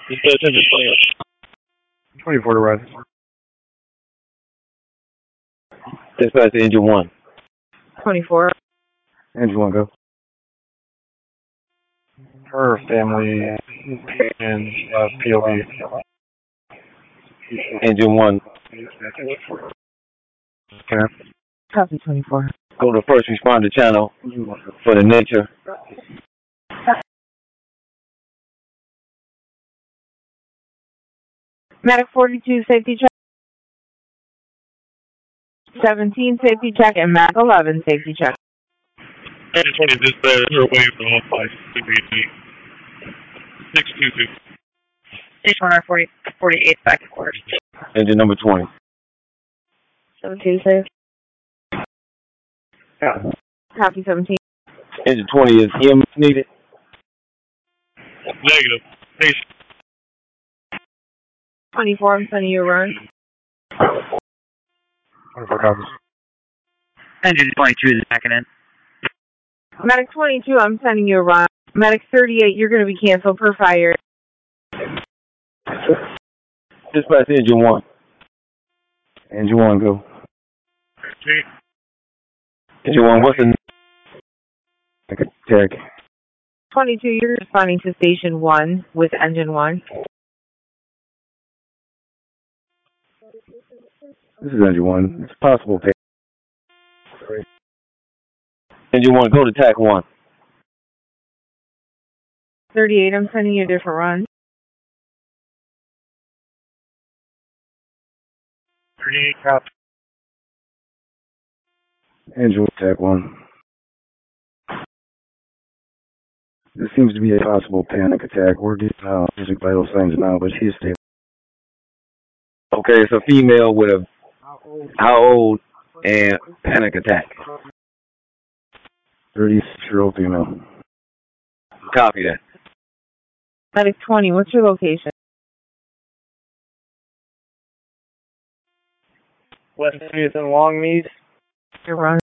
Dispatch engine 20. 24 to rise. Dispatch engine 1. 24. Engine 1, go. Her family and POV. Engine 1. Okay. Copy 24. Go to first responder channel for the nature. Medic 42, safety check. 17, safety check, and Mac 11, safety check. Engine 20 dispatch, you're away from all flights. 622. Station 48, back to quarters. Engine number 20. 17, safe. Yeah. Copy 17. Engine 20 is EMS needed. Negative. Station. 24, I'm sending you a run. 24 copies. Engine 22 is backing in. Medic 22, I'm sending you a run. Medic 38, you're going to be canceled per fire. Dispatch engine 1. Engine 1, go. Engine 1, what's the Tech. 22, you're responding to station 1 with engine 1. This is engine 1. It's possible. Engine 1, go to TAC 1. 38, I'm sending you a different run. 38 copy. Engine Tech 1. This seems to be a possible panic attack. We're getting music vital signs now, but she's stable. Okay, it's a female with a how old and panic attack. 36-year-old female. Copy that. Medic 20, what's your location? West 30th and Longmead. Your run.